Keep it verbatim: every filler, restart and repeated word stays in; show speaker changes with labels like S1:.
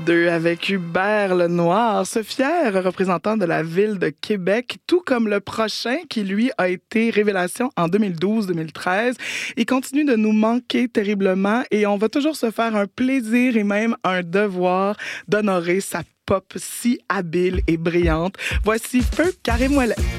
S1: deux avec Hubert Lenoir, ce fier représentant de la ville de Québec, tout comme le prochain qui, lui, a été révélation en deux mille douze deux mille treize. Il continue de nous manquer terriblement et on va toujours se faire un plaisir et même un devoir d'honorer sa pop si habile et brillante. Voici Feu Karim Ouellet.